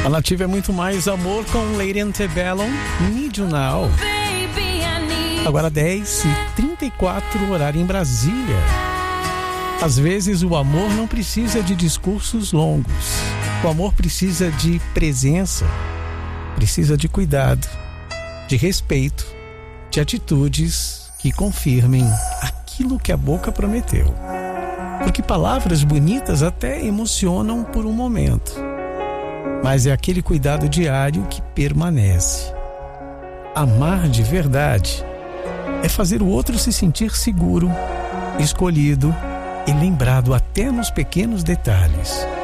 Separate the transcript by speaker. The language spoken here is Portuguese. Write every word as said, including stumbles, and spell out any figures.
Speaker 1: A Nativa é muito mais amor com Lady Antebellum, Need You Now. Agora dez e trinta e quatro, horário em Brasília. Às vezes o amor não precisa de discursos longos. O amor precisa de presença, precisa de cuidado, de respeito, de atitudes que confirmem aquilo que a boca prometeu. Porque palavras bonitas até emocionam por um momento, mas é aquele cuidado diário que permanece. Amar de verdade é fazer o outro se sentir seguro, escolhido e lembrado até nos pequenos detalhes.